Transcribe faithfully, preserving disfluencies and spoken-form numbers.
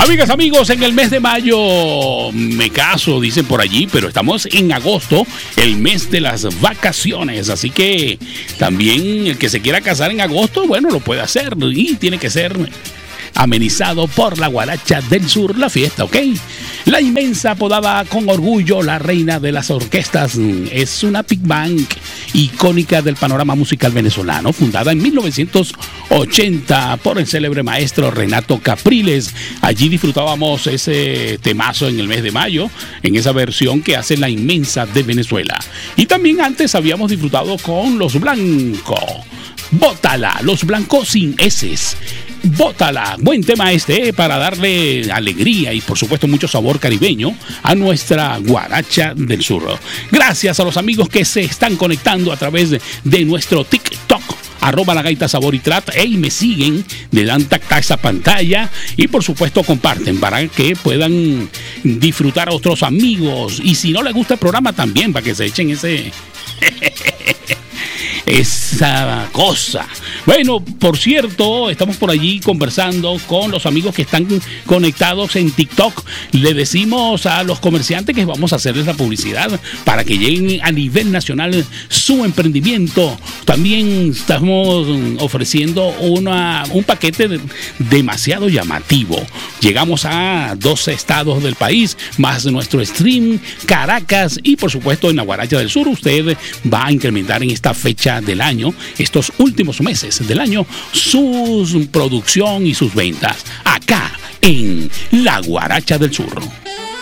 Amigas, amigos, en el mes de mayo me caso, dicen por allí, pero estamos en agosto, el mes de las vacaciones. Así que también el que se quiera casar en agosto, bueno, lo puede hacer y tiene que ser amenizado por la Guaracha del Sur, la fiesta, ¿ok? La inmensa, apodada con orgullo la reina de las orquestas, es una big band icónica del panorama musical venezolano, fundada en mil novecientos ochenta por el célebre maestro Renato Capriles. Allí disfrutábamos ese temazo en el mes de mayo, en esa versión que hace la inmensa de Venezuela. Y también antes habíamos disfrutado con Los Blancos. Bótala, Los Blancos sin eses. Bótala, buen tema este eh, para darle alegría y por supuesto mucho sabor caribeño a nuestra Guaracha del Sur. Gracias a los amigos que se están conectando a través de, de nuestro TikTok, arroba la gaita sabor y trata, y me siguen, le dan tacta a esa pantalla y por supuesto comparten para que puedan disfrutar a otros amigos, y si no les gusta el programa también para que se echen ese esa cosa. Bueno, por cierto, estamos por allí conversando con los amigos que están conectados en TikTok. Le decimos a los comerciantes que vamos a hacerles la publicidad para que lleguen a nivel nacional su emprendimiento. También estamos ofreciendo una, un paquete de, demasiado llamativo. Llegamos a doce estados del país, más nuestro stream, Caracas, y por supuesto en la Guaracha del Sur. Usted va a incrementar en esta fecha del año, estos últimos meses del año, su producción y sus ventas acá en la Guaracha del Sur.